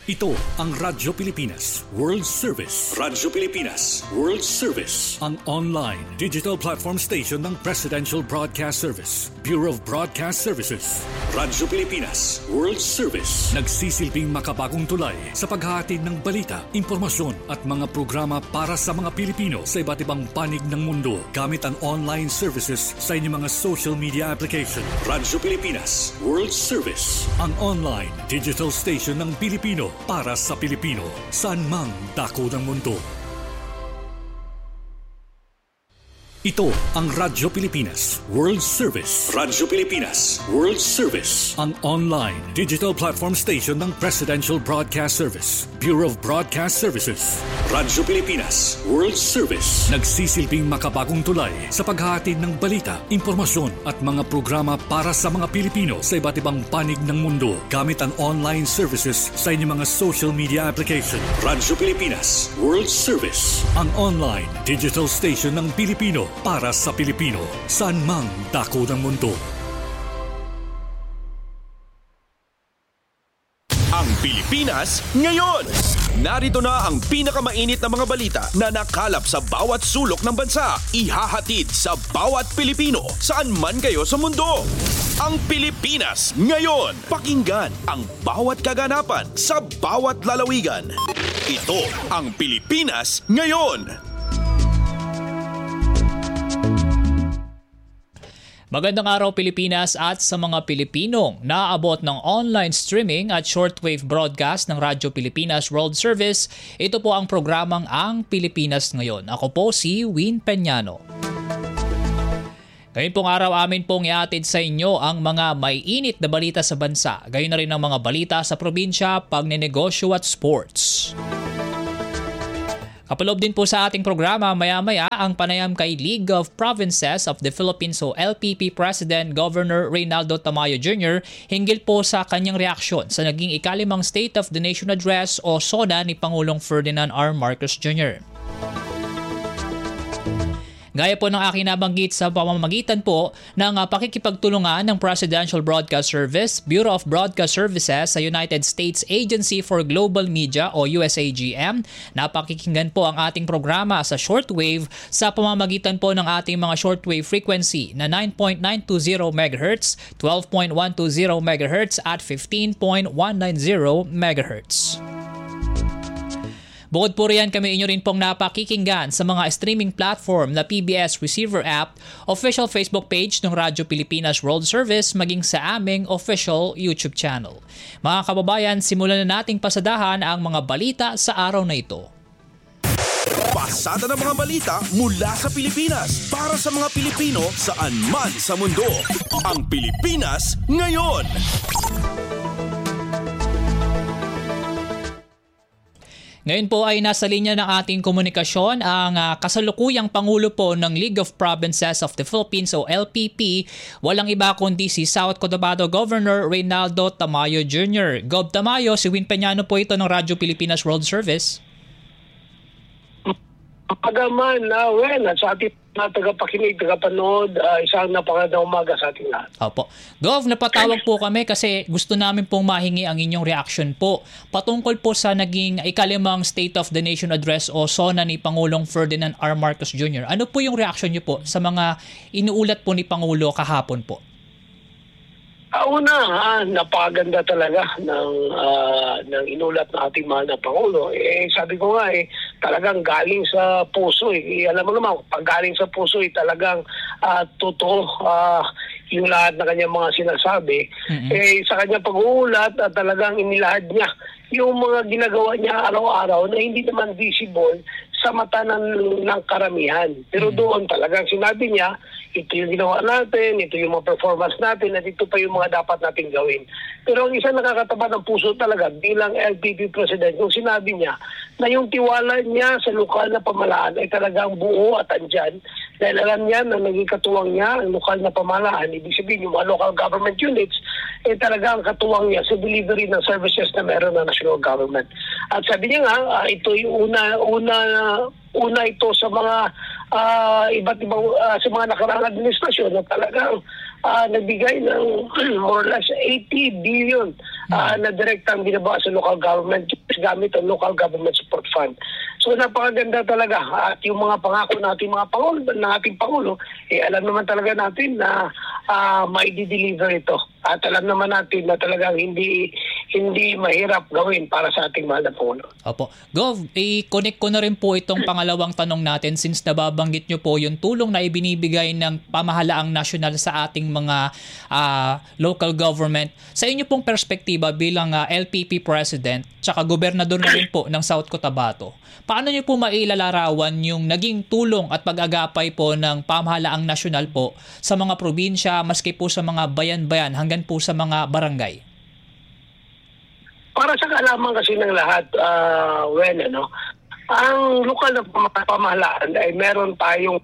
Ito ang Radyo Pilipinas World Service. Radyo Pilipinas World Service. Ang online digital platform station ng Presidential Broadcast Service, Bureau of Broadcast Services. Radyo Pilipinas World Service. Nagsisilbing makabagong tulay sa paghahatid ng balita, impormasyon at mga programa para sa mga Pilipino sa iba't ibang panig ng mundo gamit ang online services sa inyong mga social media application. Radyo Pilipinas World Service. Ang online digital station ng Pilipino para sa Pilipino, saan mang dako ng mundo. Ito ang Radyo Pilipinas World Service. Radyo Pilipinas World Service. Ang online digital platform station ng Presidential Broadcast Service, Bureau of Broadcast Services. Radyo Pilipinas World Service. Nagsisilbing makabagong tulay sa paghahatid ng balita, impormasyon at mga programa para sa mga Pilipino sa iba't ibang panig ng mundo gamit ang online services sa inyong mga social media application. Radyo Pilipinas World Service. Ang online digital station ng Pilipino para sa Pilipino, saan mang dako ng mundo. Ang Pilipinas ngayon. Narito na ang pinakamainit na mga balita na nakalap sa bawat sulok ng bansa. Ihahatid sa bawat Pilipino saan man kayo sa mundo. Ang Pilipinas ngayon. Pakinggan ang bawat kaganapan sa bawat lalawigan. Ito ang Pilipinas ngayon. Magandang araw Pilipinas at sa mga Pilipinong naaabot ng online streaming at shortwave broadcast ng Radyo Pilipinas World Service. Ito po ang programang Ang Pilipinas Ngayon. Ako po si Win Peñano. Ngayon pong araw amin pong iatid sa inyo ang mga may init na balita sa bansa. Gayon na rin ang mga balita sa probinsya, pagnenegosyo at sports. Kapaloob din po sa ating programa maya-maya ang panayam kay League of Provinces of the Philippines o LPP President Governor Reynaldo Tamayo Jr. hinggil po sa kanyang reaksyon sa naging ikalimang State of the Nation Address o SONA ni Pangulong Ferdinand R. Marcos Jr. Gaya po ng aking nabanggit sa pamamagitan po ng pakikipagtulungan ng Presidential Broadcast Service, Bureau of Broadcast Services sa United States Agency for Global Media o USAGM, napakikinggan po ang ating programa sa shortwave sa pamamagitan po ng ating mga shortwave frequency na 9.920 MHz, 12.120 MHz at 15.190 MHz. Bukod po riyan, kami inyo rin pong napakikinggan sa mga streaming platform na PBS Receiver App, official Facebook page ng Radyo Pilipinas World Service, maging sa aming official YouTube channel. Mga kababayan, simulan na nating pasadahan ang mga balita sa araw na ito. Pasada ng mga balita mula sa Pilipinas para sa mga Pilipino saan man sa mundo. Ang Pilipinas ngayon. Ngayon po ay nasa linya ng ating komunikasyon ang kasalukuyang Pangulo po ng League of Provinces of the Philippines o LPP, walang iba kundi si South Cotabato Governor Reynaldo Tamayo Jr. Gov. Tamayo, si Win Peñano po ito ng Radyo Pilipinas World Service. Pagaman na sa ating na tagapakinig, tagapanood, isang napakagandang umaga sa ating lahat. Opo. Gov, napatawag po kami kasi gusto namin pong mahingi ang inyong reaction po patungkol po sa naging ikalimang State of the Nation Address o SONA ni Pangulong Ferdinand R. Marcos Jr. Ano po yung reaction niyo po sa mga inuulat po ni Pangulo kahapon po? Napakaganda talaga ng inulat ng ating mahal na Pangulo. Sabi ko nga, talagang galing sa puso. Alam mo naman, pag galing sa puso, talagang totoo yung lahat ng kanyang mga sinasabi. Mm-hmm. Sa kanyang pag-uulat, talagang inilahad niya yung mga ginagawa niya araw-araw na hindi naman visible sa mata ng karamihan. Pero doon talagang sinabi niya, ito yung ginawa natin, ito yung mga performance natin, at ito pa yung mga dapat natin gawin. Pero ang isang nakakataba ng puso talaga bilang LPP President, yung sinabi niya na yung tiwala niya sa lokal na pamahalaan ay talagang buo at andyan. Dahil alam niya na naging katuwang niya ang lokal na pamahalaan, ibig sabihin yung mga local government units, talagang katuwang niya sa delivery ng services na meron ng national government. At sabi niya nga, ito yung una ito sa mga iba't ibang sa mga nakaraang administrasyon na talagang nagbigay ng more or less 80 billion na direktang binaba sa local government gamit ang local government support fund. So napakaganda talaga at yung mga pangako natin mga Pangulo, alam naman talaga natin na mai-deliver ito. At alam naman natin na talagang hindi mahirap gawin para sa ating mahal na Pangulo. Opo. Gov, i-connect ko na rin po itong pangalawang tanong natin since nababanggit nyo po yung tulong na ibinibigay ng pamahalaang nasyonal sa ating mga local government. Sa inyo pong perspektiba bilang LPP President tsaka gobernador na rin po ng South Cotabato, paano nyo po mailalarawan yung naging tulong at pag-agapay po ng pamahalaang nasyonal po sa mga probinsya, maski po sa mga bayan-bayan hanggang po sa mga barangay? Para sa kaalaman kasi ng lahat, ang lokal na pamahalaan ay meron tayong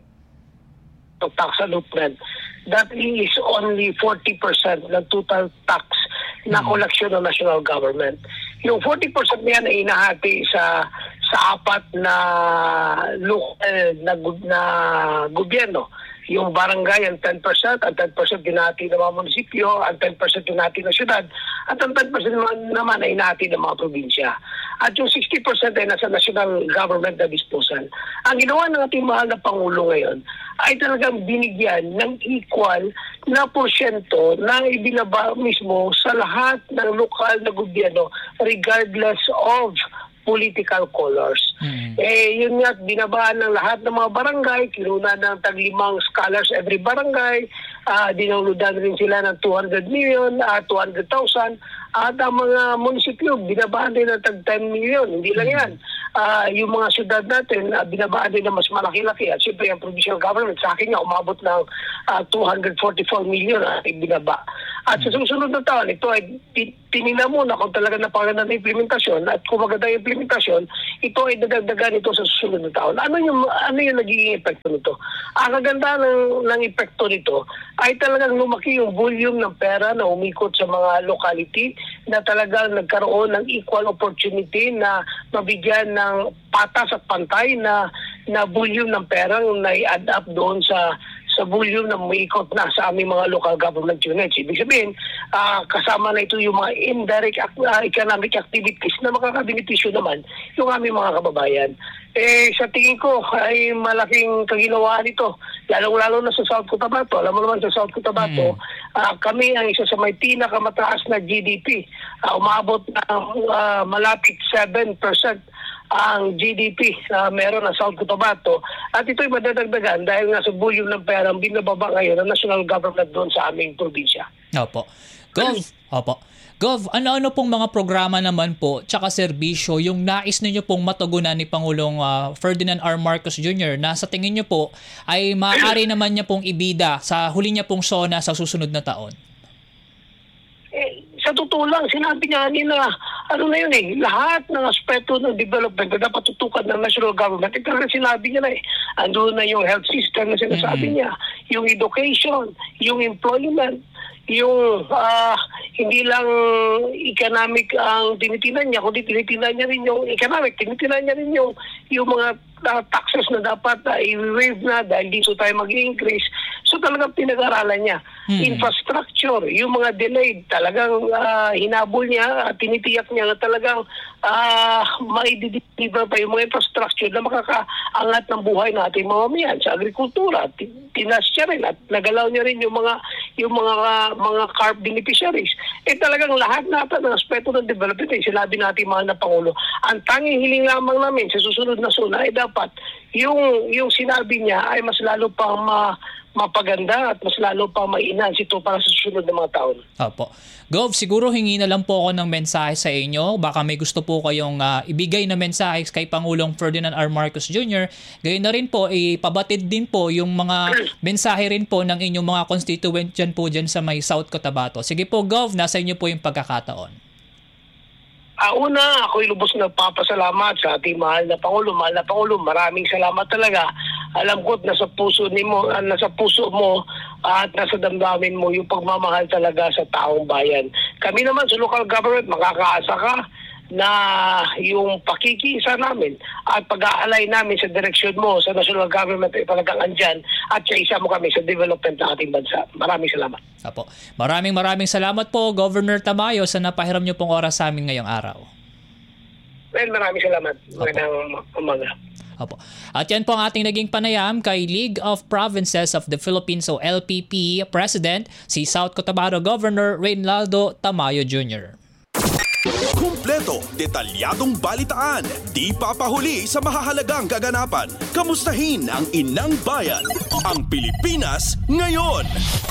tax allotment that is only 40% ng total tax na koleksyon ng national government. Yung 40% niyan ay inahati sa apat na lokal na gobyerno. Yung barangay ang 10%, ang 10% dinati ng mga munisipyo, ang 10% dinati ng syudad, at ang 10% naman ay inati ng mga probinsya. At yung 60% ay nasa national government na disposal. Ang ginawa ng ating mahal na Pangulo ngayon ay talagang binigyan ng equal na porsyento na ibinaba mismo sa lahat ng lokal na gobyerno regardless of political colors. Yun nga, binabaan ng lahat ng mga barangay, kinuna ng tag-5 scholars every barangay, dinawludan rin sila ng 200 million, 200,000, at ang mga munisipyo, binabaan din ng tag-10 million. Hindi lang yan. Yung mga syudad natin, binabaan din ng mas malaki-laki. At siyempre, ang provincial government, sa akin nga, umabot ng 244 million at binaba. At sa susunod na taon, ito ay tinila muna kung talaga napaganda na implementasyon at kung maganda yung implementasyon, ito ay dadagdagan ito sa susunod na taon. Ano yung nagiging epekto nito? Ang kaganda ng epekto nito ay talagang lumaki yung volume ng pera na umikot sa mga locality na talagang nagkaroon ng equal opportunity na mabigyan ng patas at pantay na volume ng perang na i-add up doon sa volume na umiikot na sa aming mga local government units. Ibig sabihin, kasama na ito yung mga indirect economic activities na makakabenepisyo naman yung aming mga kababayan. Sa tingin ko ay malaking kaginawaan ito, lalong-lalo na sa South Cotabato. Alam mo naman sa South Cotabato, kami ang isa sa may pinakamataas na GDP. Umabot ng malapit 7% ang GDP na meron ng South Cotabato. At ito'y madadagdagan dahil nga sa volume ng pera ang binababa ngayon ng national government doon sa aming probinsya. Opo. Gov, ano-ano pong mga programa naman po tsaka serbisyo yung nais ninyo pong matugunan ni Pangulong Ferdinand R. Marcos Jr. na sa tingin nyo po ay maaari naman niya pong ibida sa huli niya pong SONA sa susunod na taon? Sa totoo lang, sinabi niya nila, lahat ng aspeto ng development na dapat tutukan ng national government, ito na sinabi niya na andun na yung health system na sinasabi niya, yung education, yung employment, yung hindi lang economic ang tinitinan niya, kundi tinitinan niya rin yung economic, tinitinan niya rin yung mga taxes na dapat i-waive na dahil dito tayo mag-increase. So talagang pinag-aralan niya. Infrastructure, yung mga delayed, talagang hinabol niya at tinitiyak niya na talagang mai-deliver pa yung mga infrastructure na makakaangat ng buhay natin mamamayan sa agrikultura. Tinas siya rin at nagalaw niya rin yung mga CARP beneficiaries. Talagang lahat natin ng aspeto ng development sinabi natin mahal na Pangulo. Ang tanging hiling lamang namin sa susunod na SONA ay dapat yung sinabi niya ay mas lalo pang mapaganda at mas lalo pang mainans ito para sa susunod na mga taon. Opo. Gov, siguro hingi na lang po ako ng mensahe sa inyo. Baka may gusto po kayong ibigay na mensahe kay Pangulong Ferdinand R. Marcos Jr. Gayon na rin po, ipabatid din po yung mga mensahe rin po ng inyong mga constituent dyan sa may South Cotabato. Sige po, Gov, nasa inyo po yung pagkakataon. Una, ako'y lubos na nagpapasalamat sa ating mahal na Pangulo. Mahal na Pangulo, maraming salamat talaga. Alam ko't nasa puso mo at nasa damdamin mo yung pagmamahal talaga sa taong bayan. Kami naman sa local government, makakaasa ka na yung pakikisa namin at pag-aalay namin sa direksyon mo sa national government ay talagang andyan at kaisa mo kami sa development ng ating bansa. Maraming salamat. Apo. Maraming salamat po, Governor Tamayo, sa napahiram niyo pong oras sa amin ngayong araw. Well, maraming salamat. Magandang umaga. Opo. At yan po ang ating naging panayam kay League of Provinces of the Philippines o LPP President, si South Cotabato Governor Reynaldo Tamayo Jr. Kumpleto, detalyadong balitaan, di papahuli sa mahahalagang kaganapan. Kamustahin ang inang bayan, ang Pilipinas ngayon.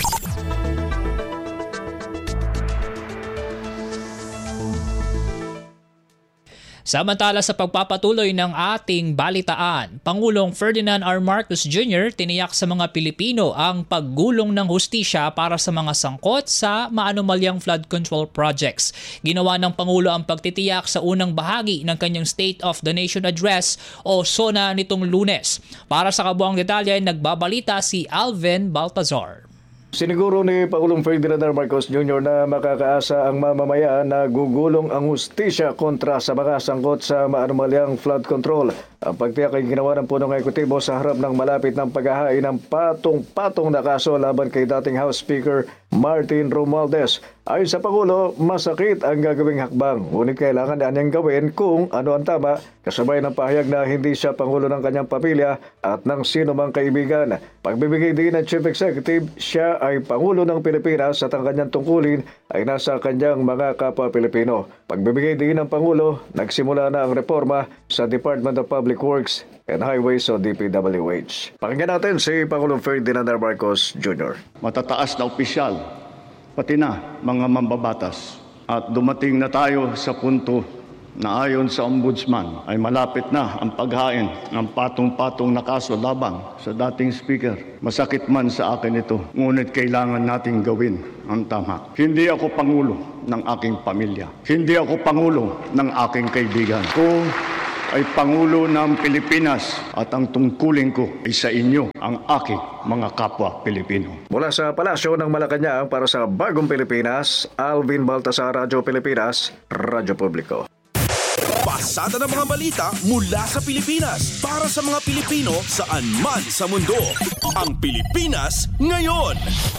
Samantala sa pagpapatuloy ng ating balitaan, Pangulong Ferdinand R. Marcos Jr. tiniyak sa mga Pilipino ang paggulong ng hustisya para sa mga sangkot sa maanumalyang flood control projects. Ginawa ng Pangulo ang pagtitiyak sa unang bahagi ng kanyang State of the Nation Address o SONA nitong Lunes. Para sa kabuang detalye, nagbabalita si Alvin Baltazar. Siniguro ni Pangulong Ferdinand R. Marcos Jr. na makakaasa ang mamamayan na gugulong ang hustisya kontra sa mga sangkot sa maanumalyang flood control. Ang pagtiyak ay ginawa ng punong ekutibo sa harap ng malapit ng paghahain ng patong-patong na kaso laban kay dating House Speaker Martin Romualdez. Ayon sa Pangulo, masakit ang gagawing hakbang. Ngunit kailangan niyang gawin kung ano ang tama, kasabay ng pahayag na hindi siya Pangulo ng kanyang pamilya at ng sino mang kaibigan. Pagbibigay din ng Chief Executive, siya ay Pangulo ng Pilipinas at ang kanyang tungkulin ay nasa kanyang mga kapwa Pilipino. Pagbibigay din ng Pangulo, nagsimula na ang reforma sa Department of Public Works and Highways o DPWH. Pakinggan natin si Pangulong Ferdinand R. Marcos Jr. Matataas na opisyal, pati na mga mambabatas. At dumating na tayo sa punto na ayon sa Ombudsman ay malapit na ang paghain ng patong-patong na kaso labang sa dating Speaker. Masakit man sa akin ito, ngunit kailangan nating gawin ang tama. Hindi ako Pangulo ng aking pamilya. Hindi ako Pangulo ng aking kaibigan. Kung ay Pangulo ng Pilipinas at ang tungkulin ko ay sa inyo, ang aking mga kapwa Pilipino. Mula sa Palasyo ng Malacanang para sa Bagong Pilipinas, Alvin Baltazar, Radyo Pilipinas, Radyo Publiko. Pasada ng mga balita mula sa Pilipinas para sa mga Pilipino saan man sa mundo. Ang Pilipinas ngayon.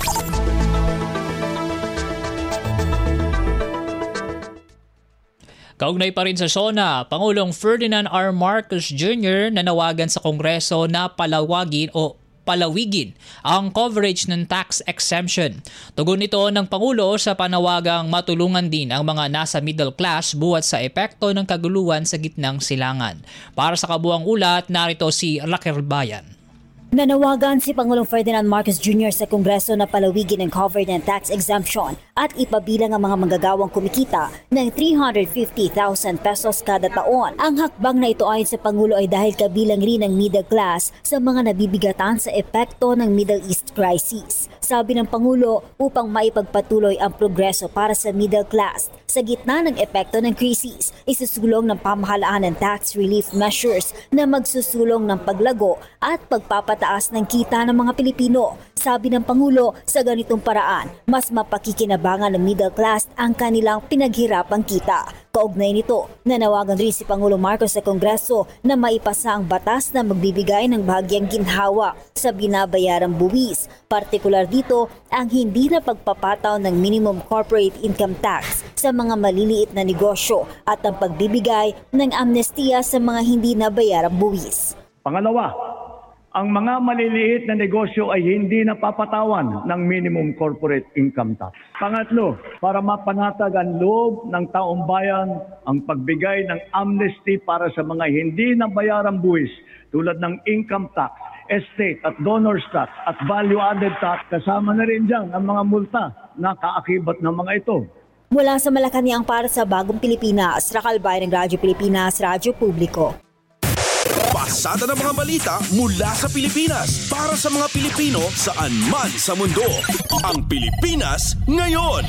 Kaugnay pa rin sa SONA, Pangulong Ferdinand R. Marcos Jr. nanawagan sa Kongreso na palawigin ang coverage ng tax exemption. Tugon ito ng Pangulo sa panawagang matulungan din ang mga nasa middle class buhat sa epekto ng kaguluhan sa gitnang silangan. Para sa kabuang ulat, narito si Raquel Bayan. Nanawagan si Pangulong Ferdinand Marcos Jr. sa Kongreso na palawigin ang cover ng tax exemption at ipabilang ang mga manggagawang kumikita ng 350,000 pesos kada taon. Ang hakbang na ito ayon sa Pangulo ay dahil kabilang rin ang middle class sa mga nabibigatan sa epekto ng Middle East crisis. Sabi ng Pangulo, upang maipagpatuloy ang progreso para sa middle class sa gitna ng epekto ng krisis, isusulong ng pamahalaan ng tax relief measures na magsusulong ng paglago at pagpapataas ng kita ng mga Pilipino. Sabi ng Pangulo, sa ganitong paraan, mas mapakikinabangan ng middle class ang kanilang pinaghirapang kita. Kaugnay nito, nanawagan rin si Pangulong Marcos sa Kongreso na maipasa ang batas na magbibigay ng bahagyang ginhawa sa binabayarang buwis. Partikular dito, ang hindi na pagpapataw ng minimum corporate income tax sa mga maliliit na negosyo at ang pagbibigay ng amnestiya sa mga hindi nabayarang buwis. Pangalawa, ang mga maliliit na negosyo ay hindi napapatawan ng minimum corporate income tax. Pangatlo, para mapanatag ang loob ng taong bayan ang pagbigay ng amnesty para sa mga hindi nabayarang buwis tulad ng income tax, estate at donors tax at value-added tax. Kasama na rin dyan ang mga multa na kaakibat ng mga ito. Mula sa Malacanang para sa Bagong Pilipinas, Raquel Bayan ng Radyo Pilipinas, Radyo Publiko. Pasada ng mga balita mula sa Pilipinas para sa mga Pilipino saan man sa mundo. Ang Pilipinas ngayon.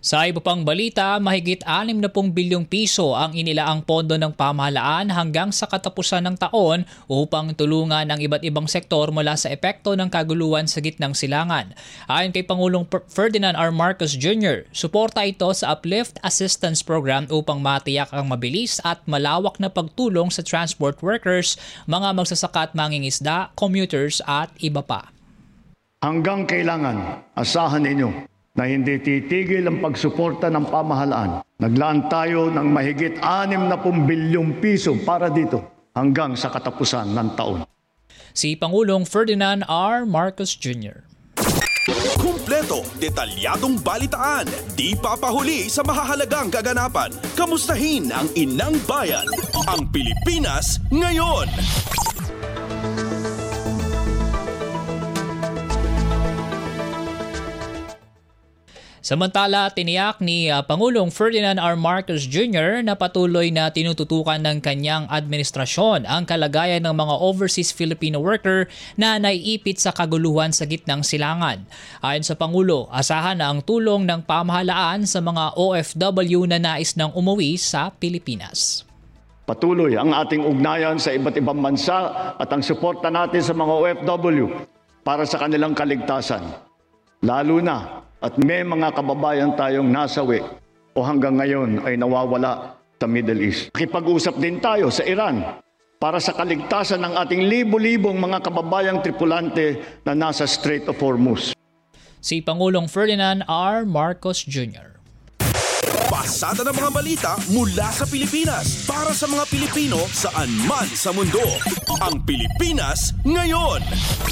Sa iba pang balita, mahigit 60 bilyong piso ang inilaang pondo ng pamahalaan hanggang sa katapusan ng taon upang tulungan ang iba't ibang sektor mula sa epekto ng kaguluhan sa gitnang silangan. Ayon kay Pangulong Ferdinand R. Marcos Jr., suporta ito sa Uplift Assistance Program upang matiyak ang mabilis at malawak na pagtulong sa transport workers, mga magsasaka at mangingisda, commuters at iba pa. Hanggang kailangan, asahan ninyo na hindi titigil ang pagsuporta ng pamahalaan. Naglaan tayo ng mahigit 60 bilyong piso para dito hanggang sa katapusan ng taon. Si Pangulong Ferdinand R. Marcos Jr. Kumpleto, detalyadong balitaan, di papahuli sa mahahalagang kaganapan. Kamustahin ang inang bayan, ang Pilipinas ngayon. Samantala, tiniyak ni Pangulong Ferdinand R. Marcos Jr. na patuloy na tinututukan ng kanyang administrasyon ang kalagayan ng mga overseas Filipino worker na naiipit sa kaguluhan sa gitnang silangan. Ayon sa Pangulo, asahan na ang tulong ng pamahalaan sa mga OFW na nais nang umuwi sa Pilipinas. Patuloy ang ating ugnayan sa iba't ibang bansa at ang suporta natin sa mga OFW para sa kanilang kaligtasan. Lalo na at may mga kababayan tayong nasawi o hanggang ngayon ay nawawala sa Middle East. Nakipag-usap din tayo sa Iran para sa kaligtasan ng ating libo-libong mga kababayang tripulante na nasa Strait of Hormuz. Si Pangulong Ferdinand R. Marcos Jr. Pasada ng mga balita mula sa Pilipinas para sa mga Pilipino saan man sa mundo. Ang Pilipinas ngayon.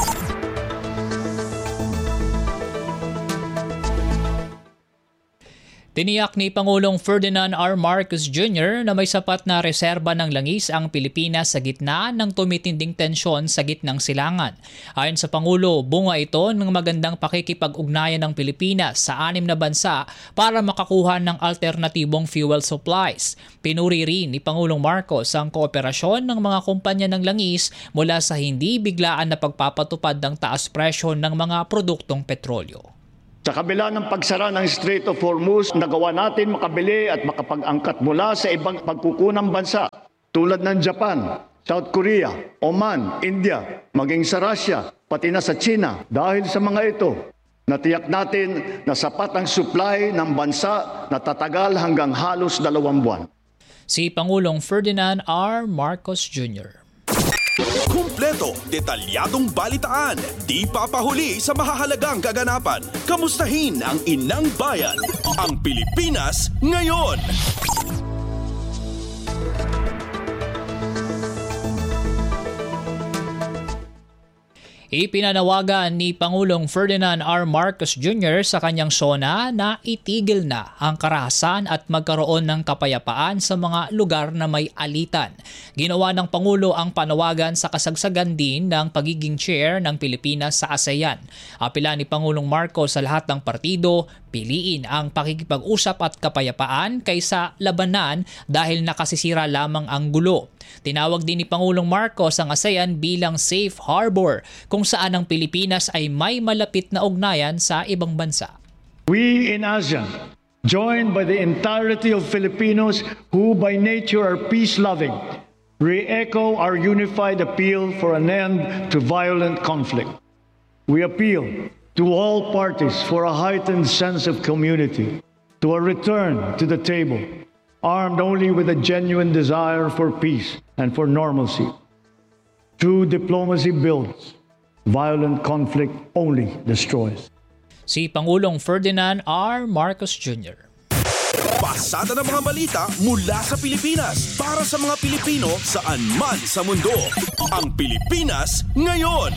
Tiniyak ni Pangulong Ferdinand R. Marcos Jr. na may sapat na reserba ng langis ang Pilipinas sa gitna ng tumitinding tensyon sa gitnang silangan. Ayon sa Pangulo, bunga ito ng magandang pakikipag-ugnayan ng Pilipinas sa 6 na bansa para makakuha ng alternatibong fuel supplies. Pinuri rin ni Pangulong Marcos ang kooperasyon ng mga kumpanya ng langis mula sa hindi biglaan na pagpapatupad ng taas presyo ng mga produktong petrolyo. Sa kabila ng pagsara ng Strait of Hormuz, nagawa natin makabili at makapag-angkat mula sa ibang pagkukunang bansa tulad ng Japan, South Korea, Oman, India, maging sa Russia, pati na sa China. Dahil sa mga ito, natiyak natin na sapat ang supply ng bansa na tatagal hanggang halos 2 buwan. Si Pangulong Ferdinand R. Marcos Jr. Kumpleto, detalyadong balitaan, di papahuli sa mahahalagang kaganapan. Kamustahin ang inang bayan, ang Pilipinas ngayon. Ipinanawagan ni Pangulong Ferdinand R. Marcos Jr. sa kanyang SONA na itigil na ang karahasan at magkaroon ng kapayapaan sa mga lugar na may alitan. Ginawa ng Pangulo ang panawagan sa kasagsagan din ng pagiging chair ng Pilipinas sa ASEAN. Apela ni Pangulong Marcos sa lahat ng partido, piliin ang pakikipag-usap at kapayapaan kaysa labanan dahil nakasisira lamang ang gulo. Tinawag din ni Pangulong Marcos ang ASEAN bilang safe harbor kung saan ang Pilipinas ay may malapit na ugnayan sa ibang bansa. We in ASEAN, joined by the entirety of Filipinos who by nature are peace-loving, re-echo our unified appeal for an end to violent conflict. We appeal to all parties for a heightened sense of community, to a return to the table, armed only with a genuine desire for peace and for normalcy. True diplomacy builds, violent conflict only destroys. Si Pangulong Ferdinand R. Marcos Jr. Pasada ng mga balita mula sa Pilipinas para sa mga Pilipino saan man sa mundo. Ang Pilipinas ngayon.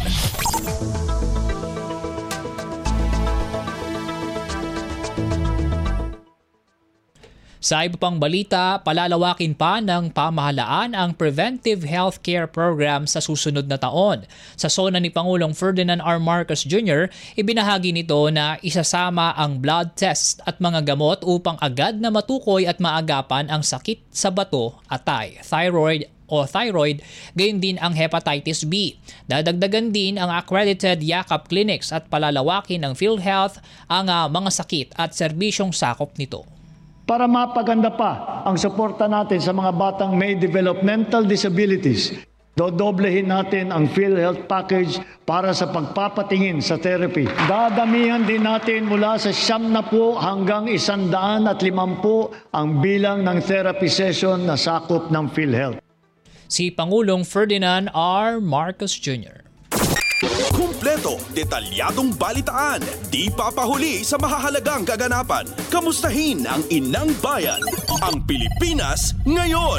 Sa iba pang balita, palalawakin pa ng pamahalaan ang preventive healthcare program sa susunod na taon. Sa SONA ni Pangulong Ferdinand R. Marcos Jr., ibinahagi nito na isasama ang blood test at mga gamot upang agad na matukoy at maagapan ang sakit sa bato, atay, thyroid o thyroid, gayon din ang hepatitis B. Dadagdagan din ang accredited yakap clinics at palalawakin ng PhilHealth ang mga sakit at serbisyong sakop nito. Para mapaganda pa ang suporta natin sa mga batang may developmental disabilities, dodoblehin natin ang PhilHealth package para sa pagpapatingin sa therapy. Dadamihan din natin mula sa 70 hanggang 150 ang bilang ng therapy session na sakop ng PhilHealth. Si Pangulong Ferdinand R. Marcos Jr. Kumpleto, detalyadong balitaan, di papahuli sa mahahalagang kaganapan. Kamustahin ang inang bayan, ang Pilipinas ngayon.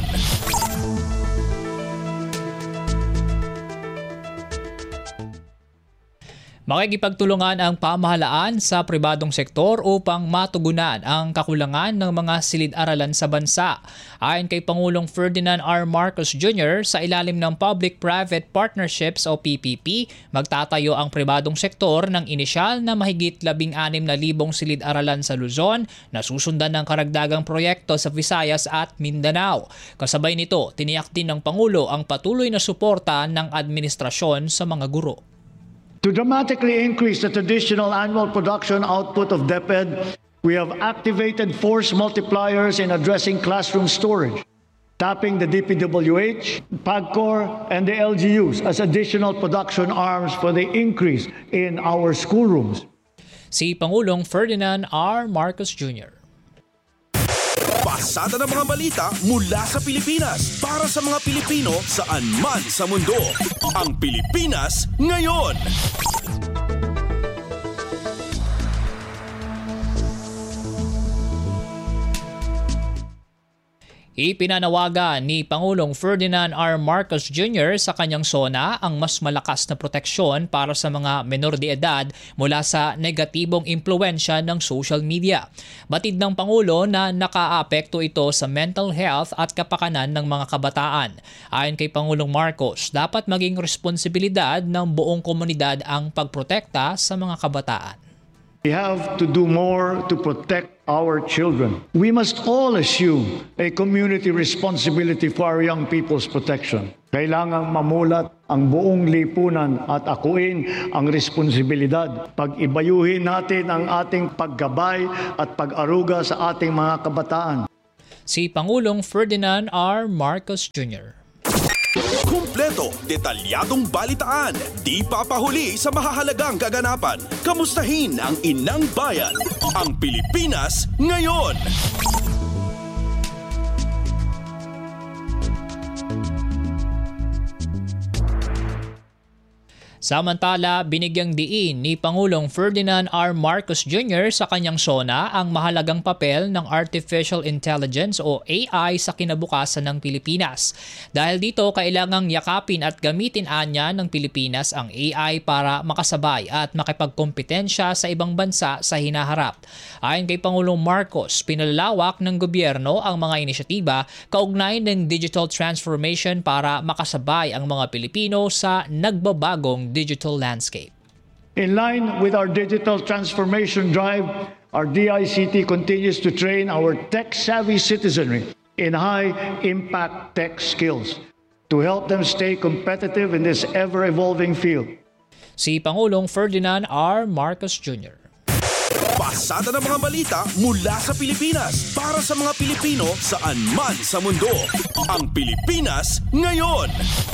Makikipagtulungan ang pamahalaan sa pribadong sektor upang matugunan ang kakulangan ng mga silid-aralan sa bansa. Ayon kay Pangulong Ferdinand R. Marcos Jr., sa ilalim ng Public-Private Partnerships o PPP, magtatayo ang pribadong sektor ng inisyal na mahigit 16,000 silid-aralan sa Luzon na susundan ng karagdagang proyekto sa Visayas at Mindanao. Kasabay nito, tiniyak din ng Pangulo ang patuloy na suporta ng administrasyon sa mga guro. To dramatically increase the traditional annual production output of DepEd, we have activated force multipliers in addressing classroom storage, tapping the DPWH, PAGCOR, and the LGUs as additional production arms for the increase in our schoolrooms. Si Pangulong Ferdinand R. Marcos Jr. Pasada ng mga balita mula sa Pilipinas para sa mga Pilipino saan man sa mundo. Ang Pilipinas ngayon. Ipinanawagan ni Pangulong Ferdinand R. Marcos Jr. sa kanyang SONA ang mas malakas na proteksyon para sa mga menor de edad mula sa negatibong impluensya ng social media. Batid ng Pangulo na nakaapekto ito sa mental health at kapakanan ng mga kabataan. Ayon kay Pangulong Marcos, dapat maging responsibilidad ng buong komunidad ang pagprotekta sa mga kabataan. We have to do more to protect our children. We must all assume a community responsibility for our young people's protection. Kailangang mamulat ang buong lipunan at akuin ang responsibilidad. Pag-ibayuhin natin ang ating paggabay at pag-aruga sa ating mga kabataan. Si Pangulong Ferdinand R. Marcos Jr. Kumpleto, detalyadong balitaan, di papahuli sa mahahalagang kaganapan. Kamustahin ang inang bayan, ang Pilipinas ngayon. Samantala, binigyang diin ni Pangulong Ferdinand R. Marcos Jr. sa kanyang SONA ang mahalagang papel ng Artificial Intelligence o AI sa kinabukasan ng Pilipinas. Dahil dito, kailangang yakapin at gamitin anya ng Pilipinas ang AI para makasabay at makipagkompetensya sa ibang bansa sa hinaharap. Ayon kay Pangulong Marcos, pinalalawak ng gobyerno ang mga inisyatiba kaugnay ng digital transformation para makasabay ang mga Pilipino sa nagbabagong digital landscape. In line with our digital transformation drive, our DICT continues to train our tech-savvy citizenry in high-impact tech skills to help them stay competitive in this ever-evolving field. Si Pangulong Ferdinand R. Marcos Jr. Pasada ng mga balita mula sa Pilipinas para sa mga Pilipino saan man sa mundo. Ang Pilipinas ngayon.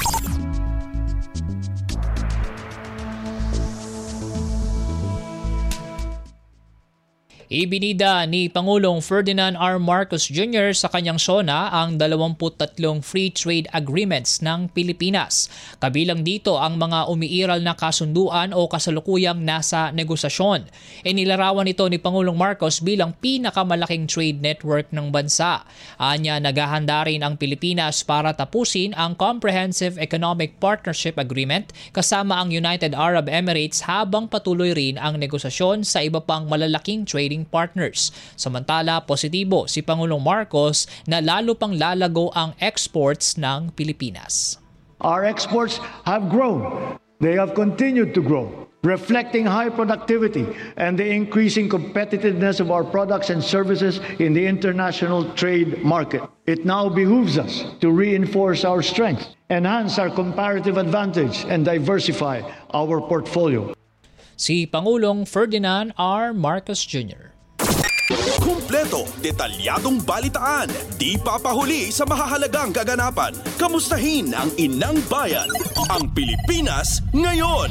Ibinida ni Pangulong Ferdinand R. Marcos Jr. sa kanyang SONA ang 23 free trade agreements ng Pilipinas. Kabilang dito ang mga umiiral na kasunduan o kasalukuyang nasa negosasyon. Inilarawan ito ni Pangulong Marcos bilang pinakamalaking trade network ng bansa. Anya, naghahanda rin ang Pilipinas para tapusin ang Comprehensive Economic Partnership Agreement kasama ang United Arab Emirates habang patuloy rin ang negosasyon sa iba pang malalaking trading partners. Samantala, positibo si Pangulong Marcos na lalo pang lalago ang exports ng Pilipinas. Our exports have grown. They have continued to grow, reflecting high productivity and the increasing competitiveness of our products and services in the international trade market. It now behooves us to reinforce our strength, enhance our comparative advantage, and diversify our portfolio. Si Pangulong Ferdinand R. Marcos Jr. Kumpleto, detalyadong balitaan, di papahuli sa mahahalagang kaganapan. Kamustahin ang inang bayan, ang Pilipinas ngayon.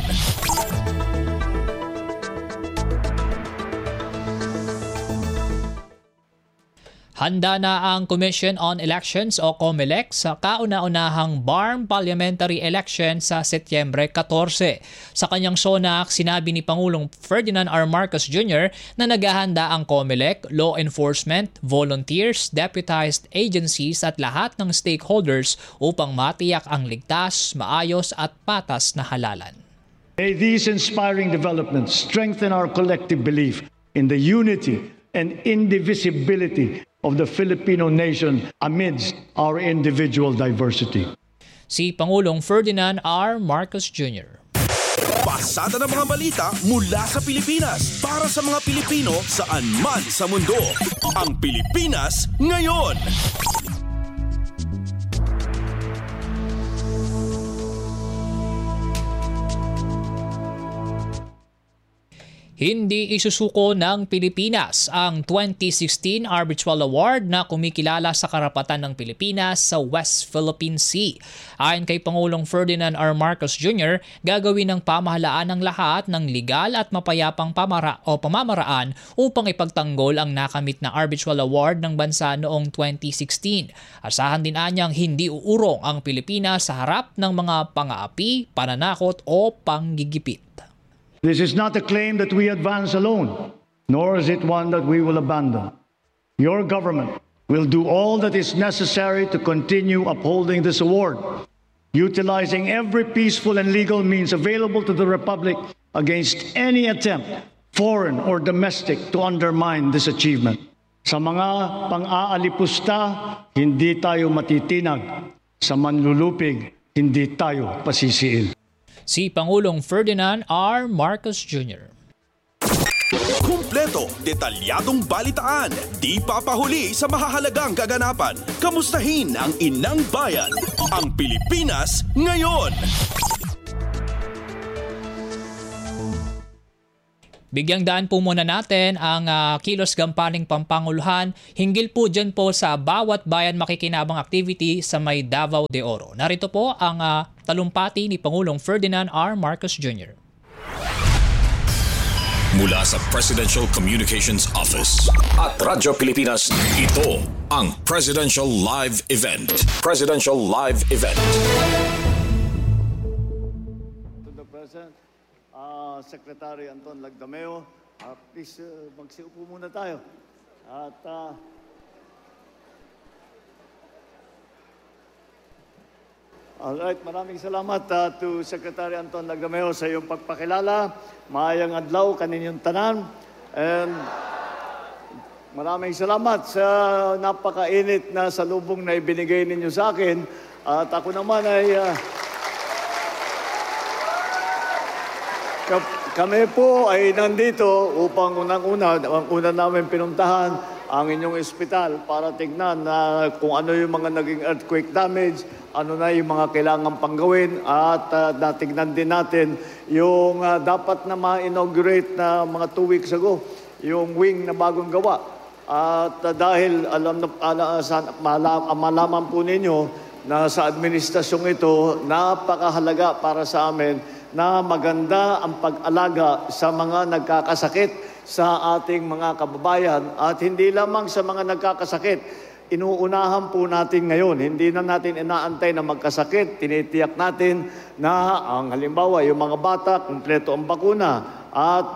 Handa na ang Commission on Elections o COMELEC sa kauna-unahang BARM Parliamentary Election sa Setyembre 14. Sa kanyang SONAC, sinabi ni Pangulong Ferdinand R. Marcos Jr. na naghahanda ang COMELEC, law enforcement, volunteers, deputized agencies at lahat ng stakeholders upang matiyak ang ligtas, maayos at patas na halalan. May these inspiring developments strengthen our collective belief in the unity and indivisibility of the Filipino nation amidst our individual diversity. Si Pangulong Ferdinand R. Marcos Jr. Pasada ng mga balita mula sa Pilipinas para sa mga Pilipino saan man sa mundo. Ang Pilipinas ngayon. Hindi isusuko ng Pilipinas ang 2016 Arbitral Award na kumikilala sa karapatan ng Pilipinas sa West Philippine Sea. Ayon kay Pangulong Ferdinand R. Marcos Jr., gagawin ng pamahalaan ng lahat ng legal at mapayapang pamamaraan upang ipagtanggol ang nakamit na Arbitral Award ng bansa noong 2016. Asahan din anyang hindi uurong ang Pilipinas sa harap ng mga pang-aapi, pananakot o panggigipit. This is not a claim that we advance alone, nor is it one that we will abandon. Your government will do all that is necessary to continue upholding this award, utilizing every peaceful and legal means available to the Republic against any attempt, foreign or domestic, to undermine this achievement. Sa mga pang-aalipusta, hindi tayo matitinag. Sa manlulupig, hindi tayo pasisiil. Si Pangulong Ferdinand R. Marcos Jr. Kumpleto, detalyadong balitaan, di papahuli sa mahahalagang kaganapan. Kamustahin ang inang bayan, ang Pilipinas ngayon. Bigyang daan po muna natin ang kilos gampaning pampanguluhan hinggil po dyan po sa bawat bayan makikinabang activity sa may Davao de Oro. Narito po ang talumpati ni Pangulong Ferdinand R. Marcos Jr. Mula sa Presidential Communications Office at Radyo Pilipinas, ito ang Presidential Live Event. Presidential Live Event. To the President, Secretary Anton Lagdameo, please magsiupo muna tayo. At alright, maraming salamat to Secretary Anton Lagdameo sa iyong pagpakilala. Maayang adlaw kaninyong tanan. And maraming salamat sa napakainit na salubong na ibinigay ninyo sa akin. At ako naman ay kami po ay nandito upang ang una namin pinuntahan ang inyong ospital para tignan na kung ano yung mga naging earthquake damage, ano na yung mga kailangan pang gawin, at natignan din natin yung dapat na ma-inaugurate na mga 2 weeks ago, yung wing na bagong gawa. At dahil malaman po ninyo na sa administrasyong ito, napakahalaga para sa amin na maganda ang pag-alaga sa mga nagkakasakit sa ating mga kababayan. At hindi lamang sa mga nagkakasakit, inuunahan po natin ngayon. Hindi na natin inaantay na magkasakit. Tinitiyak natin na ang halimbawa, yung mga bata, kumpleto ang bakuna at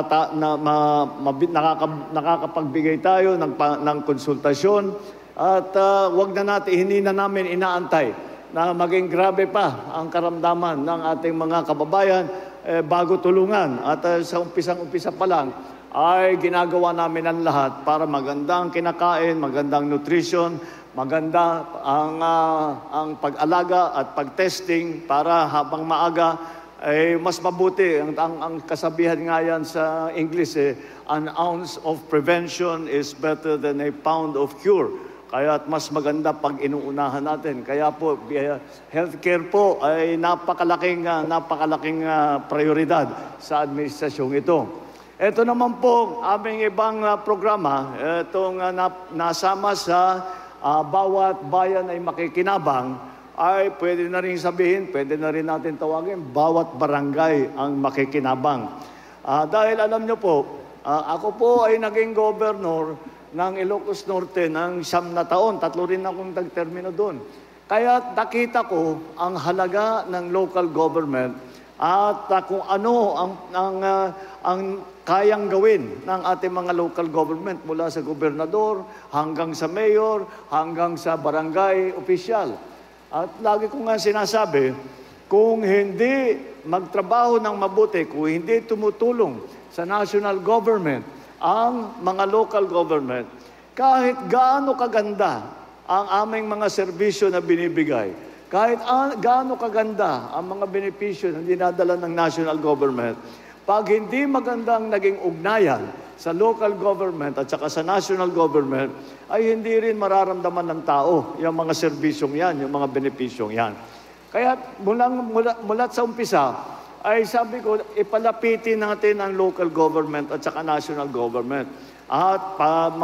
nakakapagbigay tayo ng konsultasyon. At hindi na namin inaantay na maging grabe pa ang karamdaman ng ating mga kababayan bago tulungan. At sa umpisang-umpisa pa lang ay ginagawa namin ang lahat para magandang kinakain, magandang nutrition, maganda ang pag-alaga at pag-testing para habang maaga ay mas mabuti. Ang kasabihan nga yan sa English, an ounce of prevention is better than a pound of cure. Kaya mas maganda pag inuunahan natin. Kaya po, healthcare po ay napakalaking prioridad sa administrasyong ito. Ito naman po, aming ibang programa, itong nasama sa bawat bayan ay makikinabang, ay pwede na rin sabihin, pwede na rin natin tawagin, bawat barangay ang makikinabang. Dahil alam nyo po, ako po ay naging governor ng Ilocos Norte ng 9 na taon. 3 rin akong nagtermino doon. Kaya nakita ko ang halaga ng local government at kung ano ang kayang gawin ng ating mga local government mula sa gobernador hanggang sa mayor, hanggang sa barangay opisyal. At lagi ko nga sinasabi, kung hindi magtrabaho ng mabuti, kung hindi tumutulong sa national government, ang mga local government, kahit gaano kaganda ang aming mga serbisyo na binibigay, kahit gaano kaganda ang mga benepisyo na dinadala ng national government, pag hindi magandang naging ugnayan sa local government at saka sa national government, ay hindi rin mararamdaman ng tao yung mga serbisyong yan, yung mga benepisyong yan. Kaya mula sa umpisa, ay sabi ko, ipalapitin natin ang local government at saka national government. At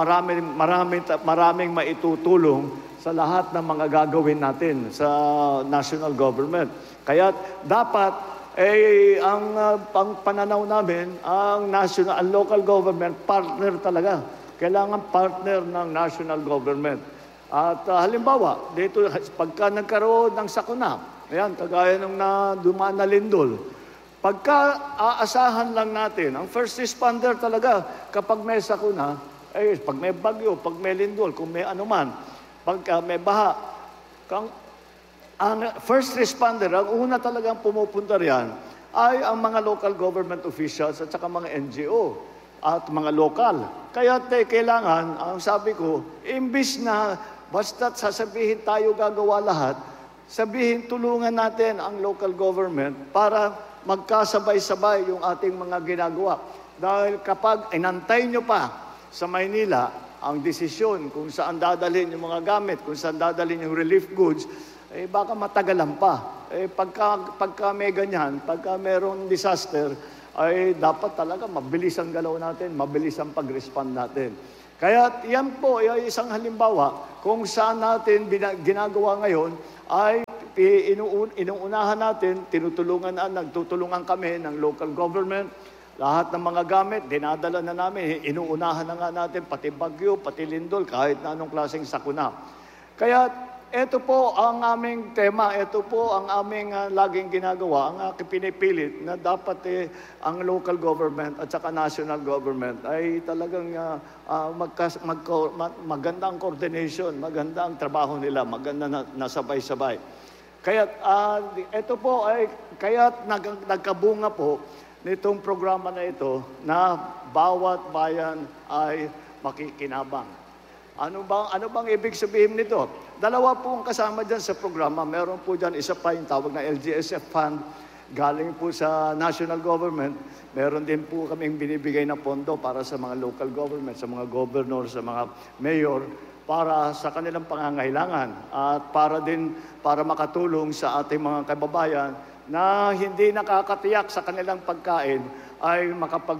maraming maitutulong sa lahat ng mga gagawin natin sa national government. Kaya dapat ang pananaw namin, ang local government partner talaga. Kailangan partner ng national government. At halimbawa, dito pagka nagkaroon ng sakuna, ayan, kagaya ng dumaan na lindol, pagka aasahan lang natin, ang first responder talaga, kapag may sakuna, pag may bagyo, pag may lindol, kung may anuman, pagka may baha, ang first responder, ang una talagang pumupunta riyan, ay ang mga local government officials at saka mga NGO at mga lokal. Kaya kailangan, ang sabi ko, imbis na basta't sasabihin tayo gagawa lahat, sabihin tulungan natin ang local government para magkasabay-sabay yung ating mga ginagawa. Dahil kapag inantay nyo pa sa Maynila ang desisyon kung saan dadalhin yung mga gamit, kung saan dadalhin yung relief goods, baka matagalan pa. Pagka may ganyan, pagka mayroong disaster, ay dapat talaga mabilis ang galaw natin, mabilis ang pag-respond natin. Kaya yan po ay isang halimbawa kung saan natin ginagawa ngayon ay inuunahan natin, nagtutulungan kami ng local government, lahat ng mga gamit, dinadala na namin, inuunahan na nga natin, pati bagyo, pati lindol, kahit na anong klaseng sakuna. Kaya ito po ang aming tema, ito po ang aming laging ginagawa, ang aking pinipilit na dapat ang local government at saka national government ay talagang maganda ang coordination, maganda ang trabaho nila, maganda na sabay-sabay. Kaya ito po ay kaya nagkabunga po nitong programa na ito na bawat bayan ay makikinabang. Ano bang ibig sabihin nito? Dalawa po ang kasama dyan sa programa. Meron po dyan isa pa yung tawag na LGSF Fund. Galing po sa national government. Meron din po kaming binibigay na pondo para sa mga local government, sa mga governor, sa mga mayor, para sa kanilang pangangailangan. At para makatulong sa ating mga kababayan na hindi nakakatiyak sa kanilang pagkain, ay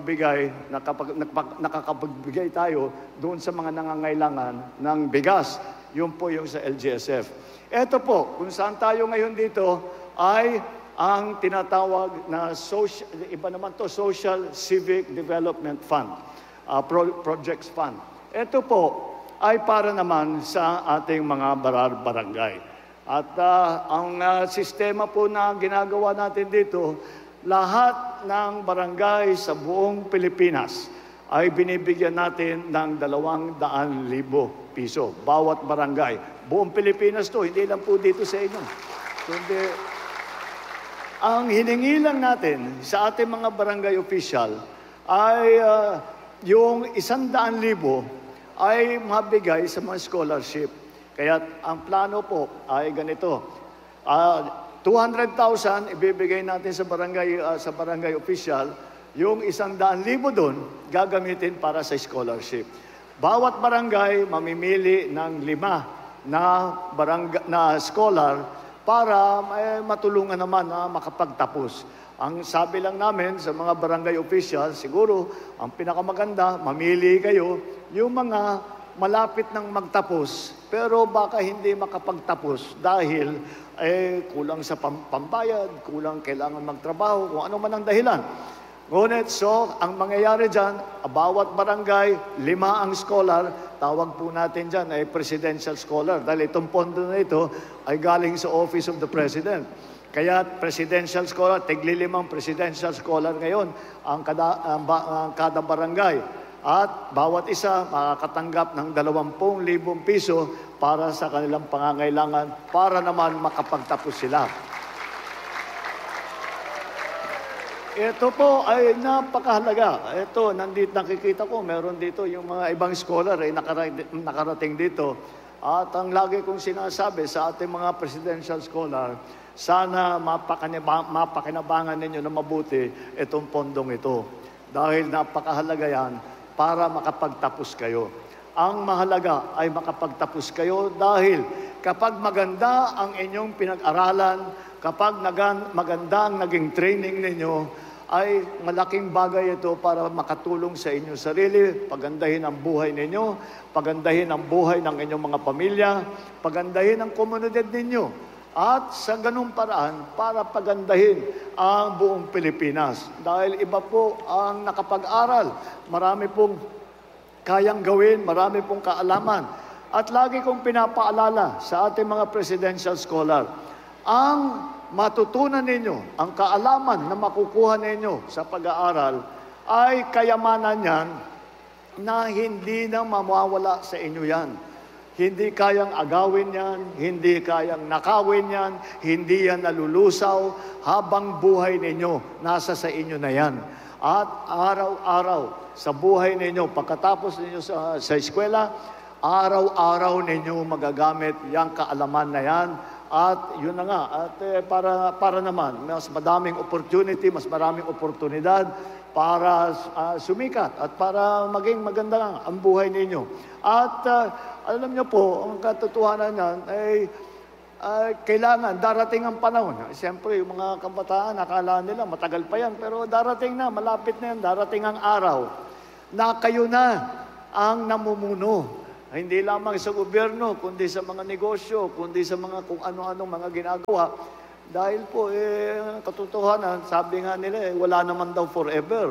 nakakapagbigay tayo doon sa mga nangangailangan ng bigas. Yun po yung sa LGSF. Ito po, kung saan tayo ngayon dito, ay ang tinatawag na Social Civic Development Fund, Projects Fund. Ito po ay para naman sa ating mga barangay. At ang sistema po na ginagawa natin dito, lahat ng barangay sa buong Pilipinas ay binibigyan natin ng 200,000 piso. Bawat barangay. Buong Pilipinas to, hindi lang po dito sa inyo. Kundi, ang hiningi lang natin sa ating mga barangay official ay yung 100,000 ay mabigay sa mga scholarship. Kaya ang plano po ay ganito. 200,000 ibibigay natin sa barangay official, yung 100,000 doon gagamitin para sa scholarship. Bawat barangay mamimili ng 5 na scholar para matulungan naman na makapagtapos. Ang sabi lang namin sa mga barangay official, siguro ang pinakamaganda, mamili kayo yung mga malapit nang magtapos, pero baka hindi makapagtapos dahil kulang sa pambayad, kulang kailangan magtrabaho, kung ano man ang dahilan. Ngunit, so, ang mangyayari dyan, bawat barangay, 5 ang scholar, tawag po natin dyan ay presidential scholar. Dahil itong pondo na ito ay galing sa Office of the President. Kaya presidential scholar, tigli-5 presidential scholar ngayon ang kada barangay. At bawat isa makakatanggap ng 20,000 piso para sa kanilang pangangailangan para naman makapagtapos sila. Ito po ay napakahalaga. Ito, nandito nakikita ko, meron dito yung mga ibang scholar ay nakarating dito. At ang lagi kong sinasabi sa ating mga presidential scholar, sana mapakinabangan ninyo na mabuti itong pondong ito. Dahil napakahalaga yan para makapagtapos kayo. Ang mahalaga ay makapagtapos kayo dahil kapag maganda ang inyong pinag-aralan, kapag maganda ang naging training ninyo, ay malaking bagay ito para makatulong sa inyong sarili, pagandahin ang buhay ninyo, pagandahin ang buhay ng inyong mga pamilya, pagandahin ang komunidad ninyo. At sa ganung paraan, para pagandahin ang buong Pilipinas. Dahil iba po ang nakapag-aral, marami pong kayang gawin, marami pong kaalaman. At lagi kong pinapaalala sa ating mga presidential scholar, ang matutunan ninyo, ang kaalaman na makukuha ninyo sa pag-aaral, ay kayamanan yan na hindi na mawawala sa inyo yan. Hindi kayang agawin yan, hindi kayang nakawin yan, hindi yan nalulusaw habang buhay ninyo, nasa sa inyo na yan. At araw-araw sa buhay ninyo, pagkatapos ninyo sa eskwela, araw-araw ninyo magagamit yung kaalaman na yan. At yun na nga, at para naman, mas madaming opportunity, mas maraming oportunidad para sumikat at para maging maganda ang buhay ninyo. At alam niyo po, ang katotohanan niyan ay kailangan, darating ang panahon. Siyempre, yung mga kabataan, akala nila matagal pa yan, pero darating na, malapit na yan, darating ang araw na kayo na ang namumuno. Hindi lamang sa gobyerno, kundi sa mga negosyo, kundi sa mga kung ano-anong mga ginagawa. Dahil po, katotohanan, sabi nga nila, wala naman daw forever.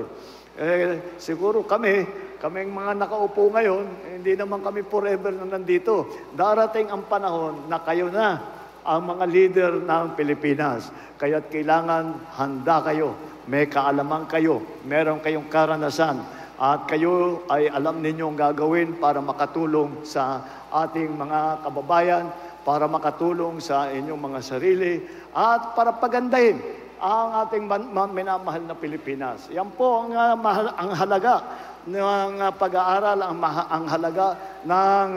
Siguro kaming mga nakaupo ngayon, hindi naman kami forever na nandito. Darating ang panahon na kayo na ang mga leader ng Pilipinas. Kaya't kailangan handa kayo, may kaalaman kayo, meron kayong karanasan, at kayo ay alam ninyong gagawin para makatulong sa ating mga kababayan, para makatulong sa inyong mga sarili, at para pagandahin ang ating minamahal na Pilipinas. Yan po ang halaga ng pag-aaral, ang halaga ng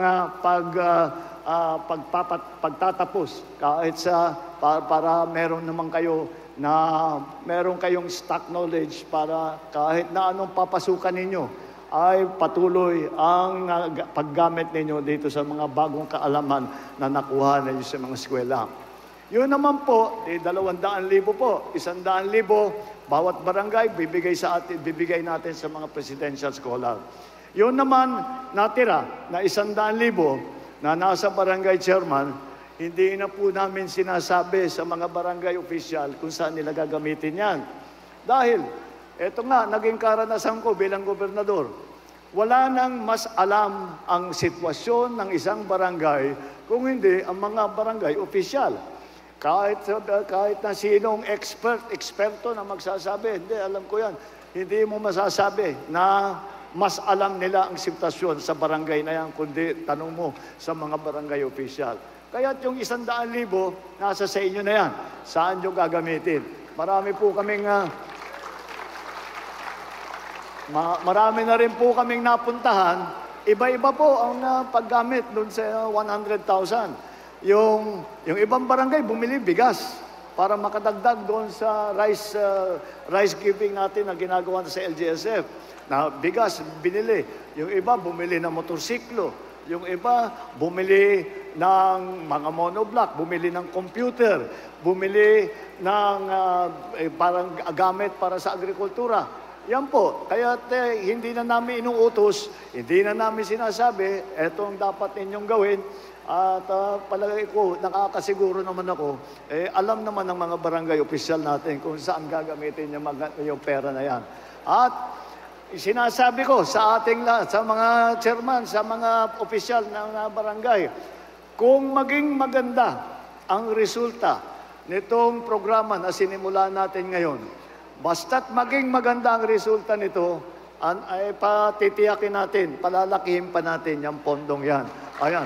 pagtatapos. Kahit para meron naman kayo na meron kayong stock knowledge para kahit na anong papasukan ninyo ay patuloy ang paggamit ninyo dito sa mga bagong kaalaman na nakuha ninyo sa mga eskwela. Yun naman po, 200,000 po, 100,000, bawat barangay bibigay natin sa mga presidential scholar. Yun naman natira na 100,000 na nasa barangay chairman, hindi na po namin sinasabi sa mga barangay official kung saan nila gagamitin yan. Dahil, eto nga, naging karanasan ko bilang gobernador. Wala nang mas alam ang sitwasyon ng isang barangay kung hindi ang mga barangay official. Kahit na sinong eksperto na magsasabi, hindi, alam ko yan. Hindi mo masasabi na mas alam nila ang sitwasyon sa barangay na yan, kundi tanong mo sa mga barangay official. Kaya't yung 100,000, nasa sa inyo na yan. Saan nyo gagamitin? Marami na rin po kaming napuntahan. Iba-iba po ang paggamit doon sa 100,000. Yung ibang barangay bumili bigas para makadagdag doon sa rice giving natin na ginagawa sa LGSF. Na bigas, binili. Yung iba, bumili ng motorsiklo. Yung iba, bumili ng mga monoblock, bumili ng computer, bumili ng parang gamit para sa agrikultura. Yan po. Kaya hindi na namin inuutos, hindi na namin sinasabi, etong dapat ninyong gawin. At palagay ko, nakakasiguro naman ako, alam naman ng mga barangay official natin kung saan gagamitin yung pera na yan. At sinasabi ko sa ating sa mga chairman, sa mga opisyal ng barangay, kung maging maganda ang resulta nitong programa na sinimula natin ngayon, basta't maging maganda ang resulta nito, ay patitiyakin natin, palalakihin pa natin yung pondong yan. Ayan.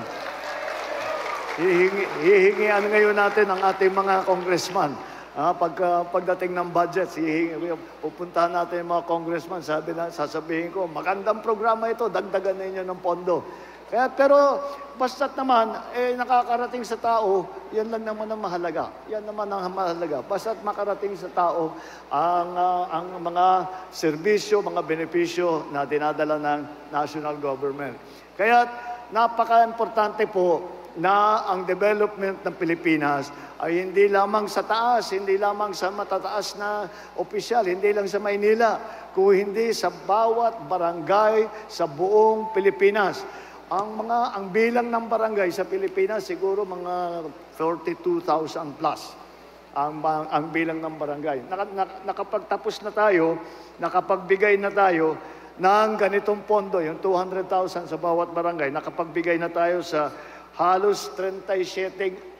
Hihingian ngayon natin ang ating mga congressman. Pagdating ng budget, pupuntahan natin yung mga congressman, sasabihin ko, magandang programa ito, dagdagan ninyo ng pondo. Pero basta't naman, nakakarating sa tao, yan lang naman ang mahalaga. Yan naman ang mahalaga. Basta't makarating sa tao ang mga serbisyo, mga benepisyo na dinadala ng national government. Kaya napaka-importante po na ang development ng Pilipinas ay hindi lamang sa taas, hindi lamang sa matataas na opisyal, hindi lang sa Maynila, kung hindi sa bawat barangay sa buong Pilipinas. Ang bilang ng barangay sa Pilipinas siguro mga 42,000 plus ang bilang ng barangay. Nakapagtapos na tayo, nakapagbigay na tayo ng ganitong pondo, yung 200,000 sa bawat barangay, nakapagbigay na tayo sa halos 37,000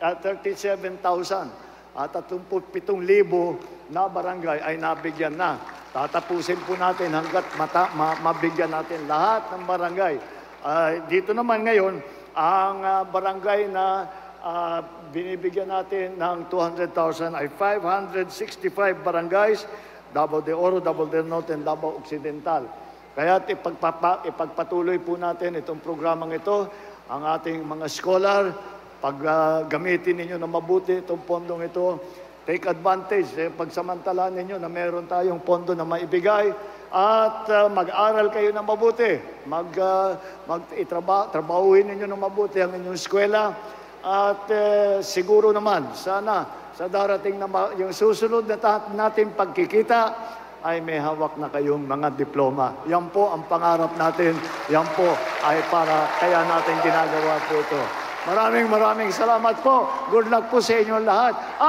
at 37,000 na barangay ay nabigyan na. Tatapusin po natin hanggat mabigyan natin lahat ng barangay. Dito naman ngayon, ang barangay na binibigyan natin ng 200,000 ay 565 barangays, Davao de Oro, Davao del Norte, and Davao Occidental. Kaya ipagpatuloy po natin itong programang ito. Ang ating mga scholar, pag gamitin ninyo na mabuti itong pondong ito, take advantage, pagsamantalaan ninyo na meron tayong pondo na maibigay at mag-aral kayo na mabuti, trabahuin ninyo na mabuti ang inyong eskwela at siguro naman, sana sa darating na yung susunod na natin pagkikita, ay may hawak na kayong mga diploma. Yan po ang pangarap natin. Yan po ay para kaya natin ginagawa po ito. Maraming salamat po. Good luck po sa inyo lahat.